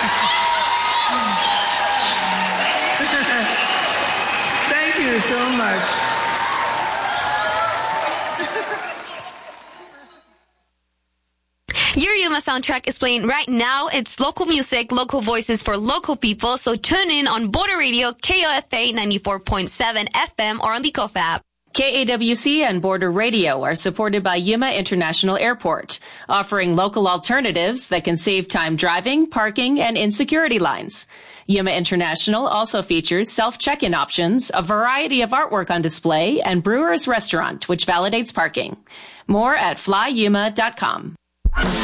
Thank you so much. Your Yuma soundtrack is playing right now. It's local music, local voices for local people. So tune in on Border Radio, KOFA 94.7 FM or on the KOFA app. KAWC and Border Radio are supported by Yuma International Airport, offering local alternatives that can save time driving, parking, and insecurity lines. Yuma International also features self-check-in options, a variety of artwork on display, and Brewer's Restaurant, which validates parking. More at flyyuma.com.